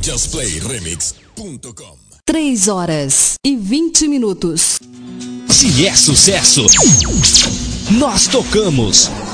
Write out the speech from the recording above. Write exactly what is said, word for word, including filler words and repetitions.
just play remix ponto com. Três horas e vinte minutos. Se é sucesso, nós tocamos.